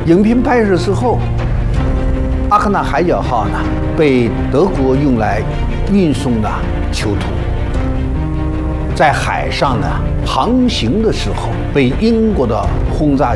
影片拍摄之后，阿克纳海角号呢被德国用来运送的囚徒，在海上呢航行的时候被英国的轰炸